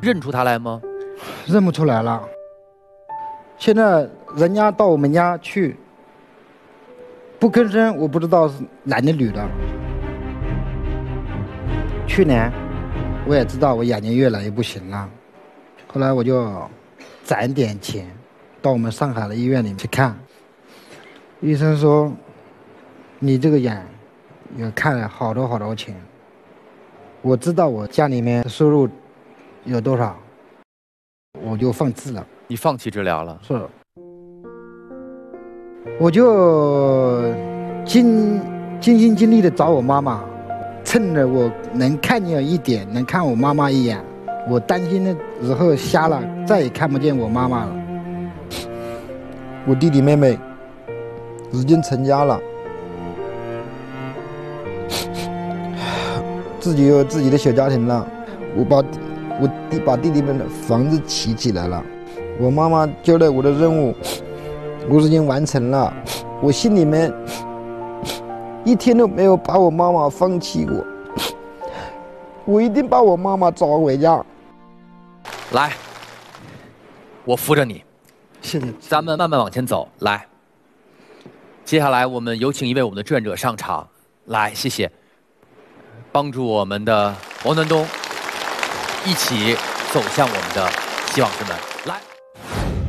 认出他来吗？ 认不出来了。现在人家到我们家去，不吭声，我不知道是男的女的。去年我也知道我眼睛越来越不行了，后来我就攒点钱，到我们上海的医院里面去看。医生说，你这个眼要看了好多钱。我知道我家里面的收入有多少，我就放弃了。 你放弃治疗了？ 是。我就尽心尽力的找我妈妈，趁着我能看见一点，能看我妈妈一眼。我担心的以后瞎了，再也看不见我妈妈了。 我弟弟妹妹已经成家了，自己有自己的小家庭了。我把弟弟们的房子起来了。我妈妈交代我的任务，我已经完成了。我心里面一天都没有把我妈妈放弃过。我一定把我妈妈找回家。 来，我扶着你， 谢谢。 咱们慢慢往前走。来，接下来我们有请一位我们的志愿者上场。来，谢谢，帮助我们的王南东一起走向我们的希望之门。